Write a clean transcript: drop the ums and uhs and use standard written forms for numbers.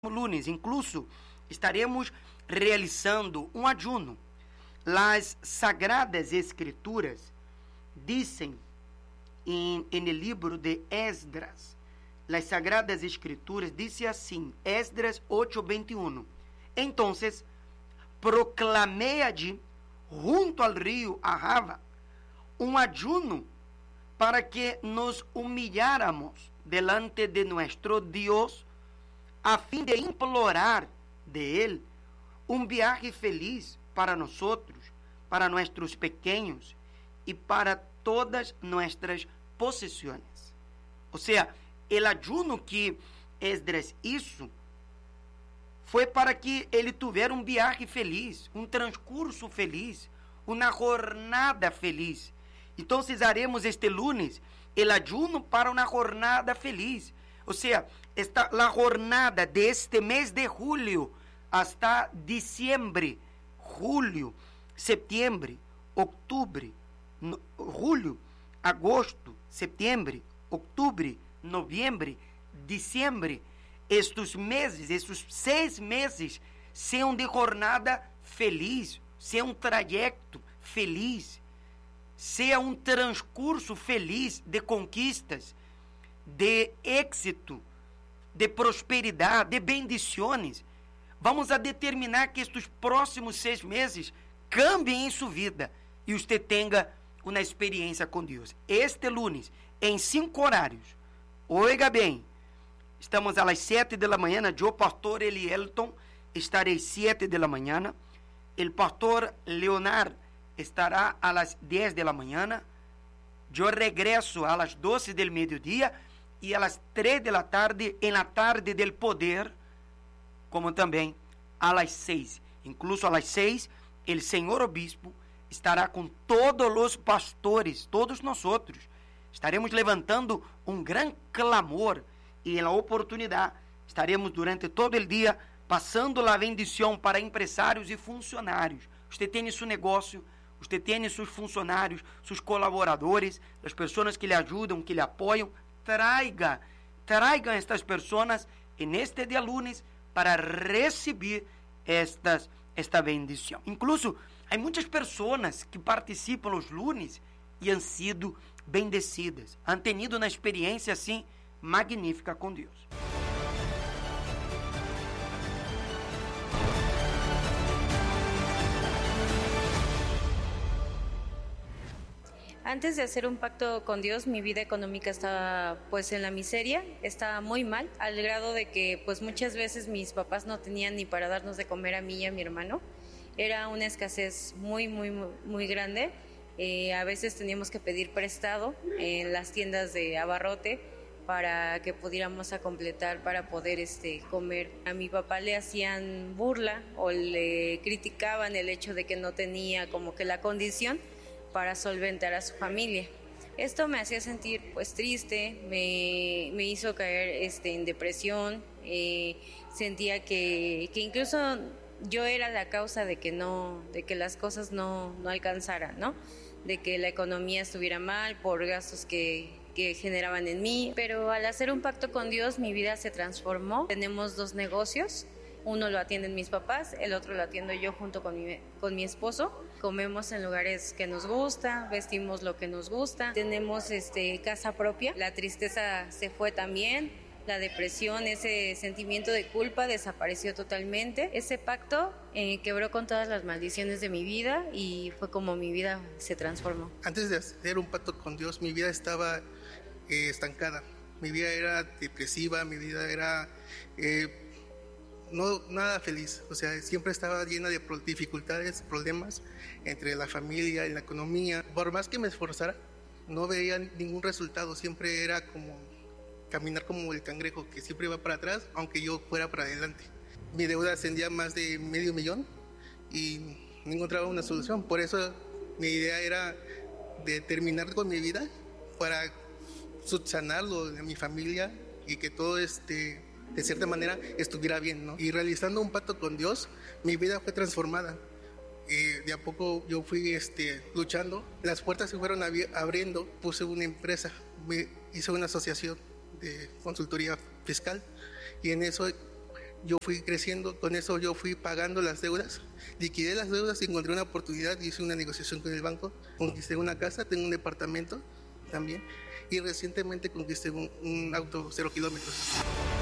lunes, incluso, estaremos realizando um ayuno. Las Sagradas Escrituras dizem en el libro de Esdras, las Sagradas Escrituras dice assim, Esdras 8:21. Entonces, proclamé allí, junto al río Ahava, un ayuno para que nos humilláramos delante de nuestro Dios, a fim de implorar de Él un viaje feliz para nosotros, para nuestros pequeños y para todas nuestras posesiones. O sea, el ayuno que Esdras hizo foi para que ele tivesse um viaje feliz, um transcurso feliz, uma jornada feliz. Então, haremos este lunes el ayuno para uma jornada feliz. O sea, la jornada de este mes de julio hasta diciembre, julio, septiembre, octubre, julio, agosto, septiembre, octubre, noviembre, diciembre, estes meses, estes 6 meses, sejam de jornada feliz, seja um trajeto feliz, seja um transcurso feliz de conquistas, de êxito, de prosperidade, de bendições. Vamos a determinar que estes próximos 6 meses cambiem em sua vida e você tenha uma experiência com Deus. Este lunes, em 5 horários, oiga bem, estamos às 7 da manhã, eu, pastor Elielton, estarei 7 da manhã, o pastor Leonard estará às 10 da manhã, eu regresso às 12 do meio-dia e às 3 da tarde, na tarde del poder, como também às 6. Incluso às 6, o senhor obispo estará com todos os pastores, todos nós outros. Estaremos levantando um grande clamor e, na oportunidade, estaremos durante todo o dia passando a bendição para empresários e funcionários. Você tem seu negócio, você tem seus funcionários, seus colaboradores, as pessoas que lhe ajudam, que lhe apoiam. Traiga estas pessoas neste dia lunes para receber esta bendição. Incluso, há muitas pessoas que participam os lunes e han sido bendecidas, han tenido uma experiência assim magnífica com Deus. Antes de hacer un pacto con Dios, mi vida económica estaba pues en la miseria, estaba muy mal, al grado de que pues muchas veces mis papás no tenían ni para darnos de comer a mí y a mi hermano. Era una escasez muy grande. A veces teníamos que pedir prestado en las tiendas de abarrote para que pudiéramos a completar para poder comer. A mi papá le hacían burla o le criticaban el hecho de que no tenía como que la condición para solventar a su familia. Esto me hacía sentir pues triste, me hizo caer en depresión, sentía que incluso yo era la causa de que las cosas no alcanzaran, ¿no? De que la economía estuviera mal por gastos que generaban en mí. Pero al hacer un pacto con Dios, mi vida se transformó. Tenemos 2 negocios. Uno lo atienden mis papás, el otro lo atiendo yo junto con mi esposo. Comemos en lugares que nos gusta, vestimos lo que nos gusta. Tenemos casa propia. La tristeza se fue también. La depresión, ese sentimiento de culpa desapareció totalmente. Ese pacto quebró con todas las maldiciones de mi vida y fue como mi vida se transformó. Antes de hacer un pacto con Dios, mi vida estaba estancada. Mi vida era depresiva, mi vida era nada feliz. O sea, siempre estaba llena de dificultades, problemas entre la familia y la economía. Por más que me esforzara, no veía ningún resultado. Siempre era como caminar como el cangrejo, que siempre iba para atrás, aunque yo fuera para adelante. Mi deuda ascendía a más de $500,000 y no encontraba una solución. Por eso mi idea era de terminar con mi vida para subsanar lo de mi familia y que todo de cierta manera estuviera bien, ¿no? Y realizando un pacto con Dios, mi vida fue transformada. De a poco yo fui luchando, las puertas se fueron abriendo, puse una empresa, hice una asociación de consultoría fiscal y en eso Yo fui creciendo, con eso yo fui pagando las deudas, liquidé las deudas y encontré una oportunidad, hice una negociación con el banco, conquisté una casa, tengo un departamento también y recientemente conquisté un auto 0 kilómetros.